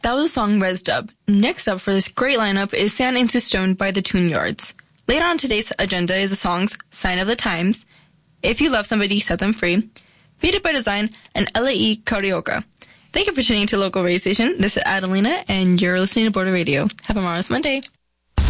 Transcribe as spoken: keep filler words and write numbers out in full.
That was the song Res Dub. Next up for this great lineup is Sand into Stone by the Tune Yards. Later on today's agenda is the songs Sign of the Times, If You Love Somebody, Set Them Free, Beat It by Design, and L A E Carioca. Thank you for tuning to Local Radio Station. This is Adelina, and you're listening to Border Radio. Have a marvelous Monday.